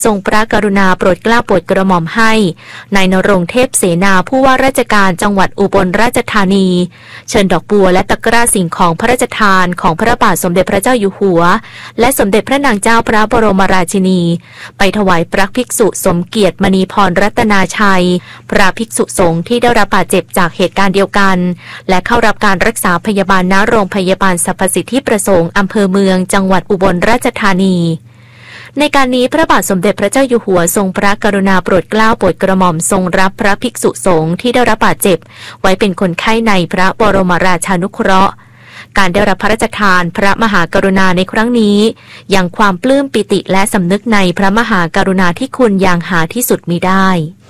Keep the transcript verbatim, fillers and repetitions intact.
ทรงพระกรุณาโปรดเกล้าโปรดกระหม่อมให้นายณรงค์เทพเสนาผู้ว่าราชการจังหวัดอุบลราชธานีเชิญดอกบัวและตะกร้าสิ่งของพระราชทานของพระบาทสมเด็จพระเจ้าอยู่หัวและสมเด็จพระนางเจ้าพระบรมราชินีไปถวายพระภิกษุสมเกียรติมณีพรรัตนาชัยพระภิกษุสงฆ์ที่ได้รับบาดเจ็บจากเหตุการณ์เดียวกันและเข้ารับการรักษาพยาบาลณโรงพยาบาลสรรพสิทธิประสงค์อำเภอเมืองจังหวัดอุบลราชธานีในการนี้พระบาทสมเด็จพระเจ้าอยู่หัวทรงพระกรุณาโปรดเกล้าโปรดกระหม่อมทรงรับพระภิกษุสงฆ์ที่ได้รับบาดเจ็บไว้เป็นคนไข้ในพระบรมราชานุเคราะห์การได้รับพระราชทานพระมหากรุณาในครั้งนี้ยังความปลื้มปิติและสำนึกในพระมหากรุณาธิคุณอย่างหาที่สุดมิได้